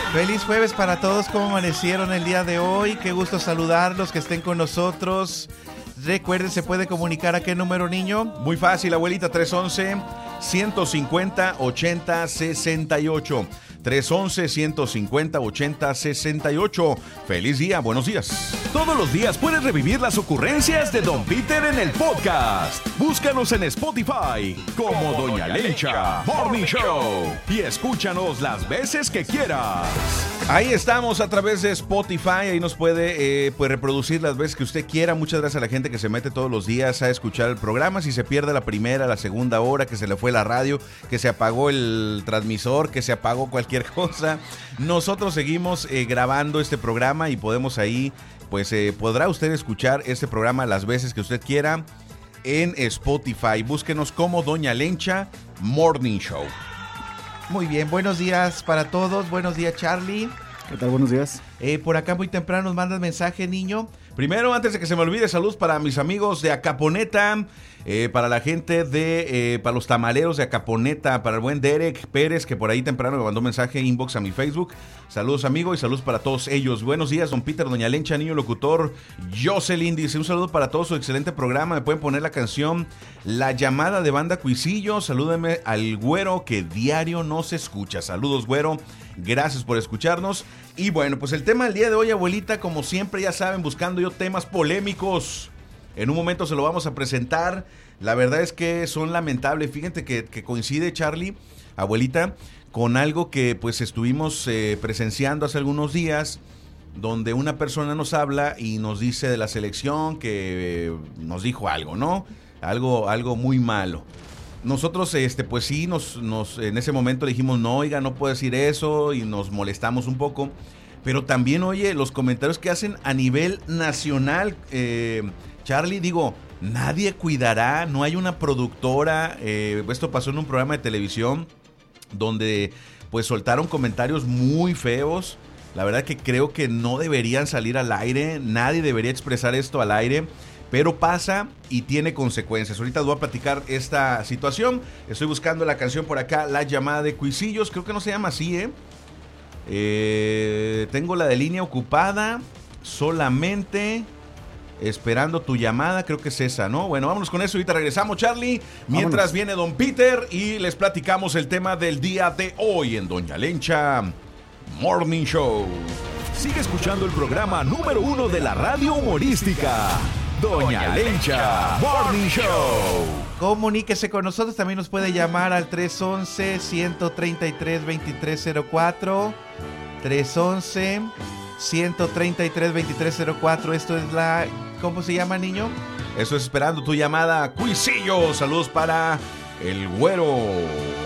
Feliz jueves para todos, ¿cómo amanecieron el día de hoy? Qué gusto saludarlos, que estén con nosotros. Recuerden, se puede comunicar a qué número, niño. Muy fácil, abuelita, 311-150-8068. 311-150-8068. Feliz día, buenos días. Todos los días puedes revivir las ocurrencias de Don Peter en el podcast. Búscanos en Spotify como Doña Lencha Morning Show y escúchanos las veces que quieras. Ahí estamos a través de Spotify, ahí nos puede pues reproducir las veces que usted quiera. Muchas gracias a la gente que se mete todos los días a escuchar el programa. Si se pierde la primera, la segunda hora, que se le fue la radio, que se apagó el transmisor, que se apagó cualquier cosa, nosotros seguimos grabando este programa y podemos ahí, pues podrá usted escuchar este programa las veces que usted quiera en Spotify. Búsquenos como Doña Lencha Morning Show. Muy bien, buenos días para todos. Buenos días, Charlie. ¿Qué tal? Buenos días. Por acá muy temprano nos mandas mensaje, niño. Primero, antes de que se me olvide, saludos para mis amigos de Acaponeta, para la gente de, para los tamaleros de Acaponeta, para el buen Derek Pérez, que por ahí temprano me mandó mensaje inbox a mi Facebook. Saludos, amigo, y saludos para todos ellos. Buenos días, don Peter, doña Lencha, niño locutor. Jocelyn dice, un saludo para todo su excelente programa. Me pueden poner la canción La Llamada de Banda Cuisillo. Salúdenme al güero que diario nos escucha. Saludos, güero. Gracias por escucharnos. Y bueno, pues el tema del día de hoy, abuelita, como siempre, ya saben, buscando yo temas polémicos. En un momento se lo vamos a presentar. La verdad es que son lamentables. Fíjate que coincide, Charlie, abuelita, con algo que pues estuvimos presenciando hace algunos días, donde una persona nos habla y nos dice de la selección que nos dijo algo, ¿no? Algo muy malo. Nosotros, pues sí, en ese momento le dijimos, no, oiga, no puede decir eso, y nos molestamos un poco. Pero también, oye, los comentarios que hacen a nivel nacional, Charlie, digo, nadie cuidará, no hay una productora. Esto pasó en un programa de televisión donde pues soltaron comentarios muy feos. La verdad que creo que no deberían salir al aire, nadie debería expresar esto al aire. Pero pasa y tiene consecuencias. Ahorita voy a platicar esta situación. Estoy buscando la canción por acá, La Llamada de Cuisillos. Creo que no se llama así, tengo la de línea ocupada. Solamente esperando tu llamada. Creo que es esa, ¿no? Bueno, vámonos con eso. Ahorita regresamos, Charlie. Mientras viene don Peter y les platicamos el tema del día de hoy en Doña Lencha Morning Show. Sigue escuchando el programa número 1 de la radio humorística, Doña Lencha Morning Show. Comuníquese con nosotros, también nos puede llamar al 311-133-2304. 311-133-2304. Esto es la... ¿Cómo se llama, niño? Eso es esperando tu llamada, Cuisillo. Saludos para el güero.